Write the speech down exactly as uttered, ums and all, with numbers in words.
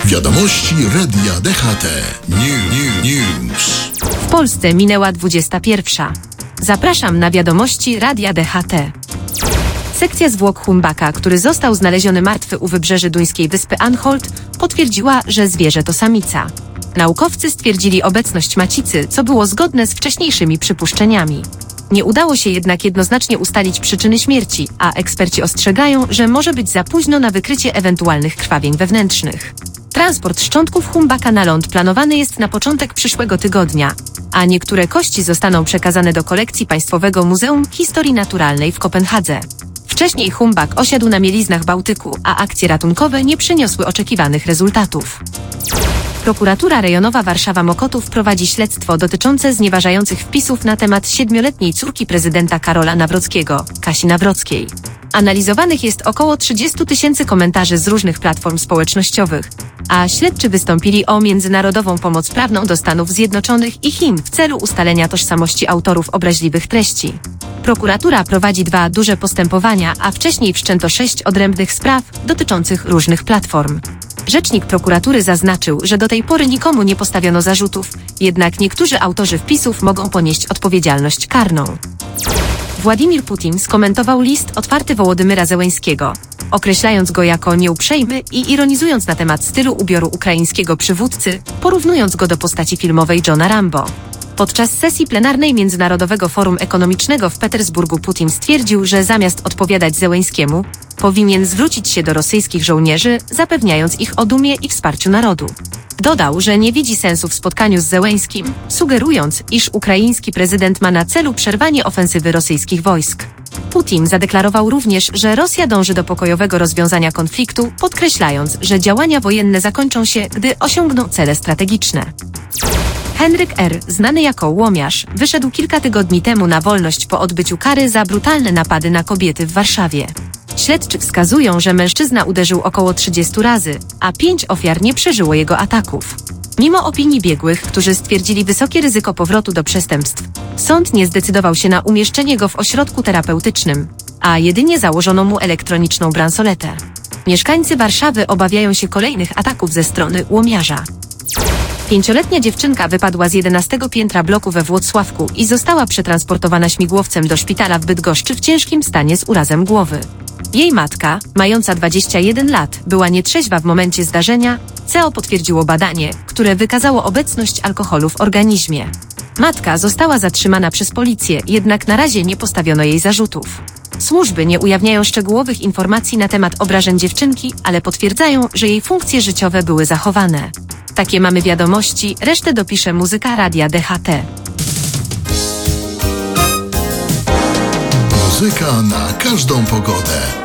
Wiadomości Radia D H T. New, new, news. W Polsce minęła dwudziesta pierwsza. Zapraszam na wiadomości Radia D H T. Sekcja zwłok humbaka, który został znaleziony martwy u wybrzeży duńskiej wyspy Anholt, potwierdziła, że zwierzę to samica. Naukowcy stwierdzili obecność macicy, co było zgodne z wcześniejszymi przypuszczeniami. Nie udało się jednak jednoznacznie ustalić przyczyny śmierci, a eksperci ostrzegają, że może być za późno na wykrycie ewentualnych krwawień wewnętrznych. Transport szczątków humbaka na ląd planowany jest na początek przyszłego tygodnia, a niektóre kości zostaną przekazane do kolekcji Państwowego Muzeum Historii Naturalnej w Kopenhadze. Wcześniej humbak osiadł na mieliznach Bałtyku, a akcje ratunkowe nie przyniosły oczekiwanych rezultatów. Prokuratura Rejonowa Warszawa-Mokotów prowadzi śledztwo dotyczące znieważających wpisów na temat siedmioletniej córki prezydenta Karola Nawrockiego, Kasi Nawrockiej. Analizowanych jest około trzydzieści tysięcy komentarzy z różnych platform społecznościowych, a śledczy wystąpili o międzynarodową pomoc prawną do Stanów Zjednoczonych i Chin w celu ustalenia tożsamości autorów obraźliwych treści. Prokuratura prowadzi dwa duże postępowania, a wcześniej wszczęto sześć odrębnych spraw dotyczących różnych platform. Rzecznik prokuratury zaznaczył, że do tej pory nikomu nie postawiono zarzutów, jednak niektórzy autorzy wpisów mogą ponieść odpowiedzialność karną. Władimir Putin skomentował list otwarty Wołodymyra Zełenskiego, określając go jako nieuprzejmy i ironizując na temat stylu ubioru ukraińskiego przywódcy, porównując go do postaci filmowej Johna Rambo. Podczas sesji plenarnej Międzynarodowego Forum Ekonomicznego w Petersburgu Putin stwierdził, że zamiast odpowiadać Zełenskiemu, powinien zwrócić się do rosyjskich żołnierzy, zapewniając ich o dumie i wsparciu narodu. Dodał, że nie widzi sensu w spotkaniu z Zełenskim, sugerując, iż ukraiński prezydent ma na celu przerwanie ofensywy rosyjskich wojsk. Putin zadeklarował również, że Rosja dąży do pokojowego rozwiązania konfliktu, podkreślając, że działania wojenne zakończą się, gdy osiągną cele strategiczne. Henryk R., znany jako Łomiarz, wyszedł kilka tygodni temu na wolność po odbyciu kary za brutalne napady na kobiety w Warszawie. Śledczy wskazują, że mężczyzna uderzył około trzydziestu razy, a pięć ofiar nie przeżyło jego ataków. Mimo opinii biegłych, którzy stwierdzili wysokie ryzyko powrotu do przestępstw, sąd nie zdecydował się na umieszczenie go w ośrodku terapeutycznym, a jedynie założono mu elektroniczną bransoletę. Mieszkańcy Warszawy obawiają się kolejnych ataków ze strony Łomiarza. Pięcioletnia dziewczynka wypadła z jedenastego piętra bloku we Włocławku i została przetransportowana śmigłowcem do szpitala w Bydgoszczy w ciężkim stanie z urazem głowy. Jej matka, mająca dwadzieścia jeden lat, była nietrzeźwa w momencie zdarzenia, C E O potwierdziło badanie, które wykazało obecność alkoholu w organizmie. Matka została zatrzymana przez policję, jednak na razie nie postawiono jej zarzutów. Służby nie ujawniają szczegółowych informacji na temat obrażeń dziewczynki, ale potwierdzają, że jej funkcje życiowe były zachowane. Takie mamy wiadomości, resztę dopisze muzyka Radia D H T. Muzyka na każdą pogodę.